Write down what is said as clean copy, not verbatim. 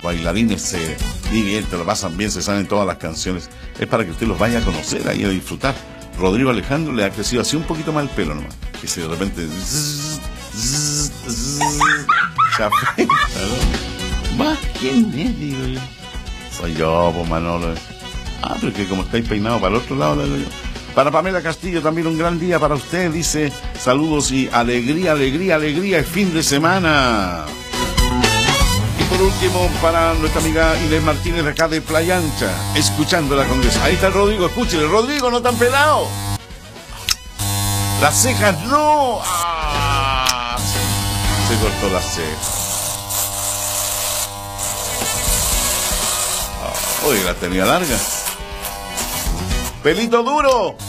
bailarines se divierten, lo pasan bien, se saben todas las canciones. Es para que usted los vaya a conocer, ahí a disfrutar. Rodrigo Alejandro le ha crecido así un poquito más el pelo nomás. Que si de repente se afecta, ¿no? ¿Más quién es? Digo yo. Soy yo, pues Manolo. Pero que como estáis peinados para el otro lado, digo yo. Para Pamela Castillo también un gran día para usted, dice, saludos y alegría, alegría, alegría, es fin de semana. Y por último, para nuestra amiga Inés Martínez de acá de Playa Ancha, escuchando la Condesa. Ahí está el Rodrigo, escúchele, Rodrigo, no tan pelado. Las cejas, no. Se cortó las cejas. Oye, la tenía larga. Pelito duro.